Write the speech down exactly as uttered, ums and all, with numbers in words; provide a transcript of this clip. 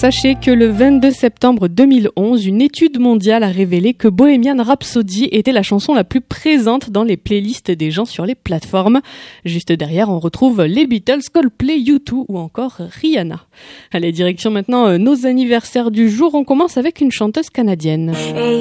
Sachez que le vingt-deux septembre deux mille onze, une étude mondiale a révélé que Bohemian Rhapsody était la chanson la plus présente dans les playlists des gens sur les plateformes. Juste derrière, on retrouve les Beatles, Coldplay, U deux ou encore Rihanna. Allez, direction maintenant euh, nos anniversaires du jour. On commence avec une chanteuse canadienne.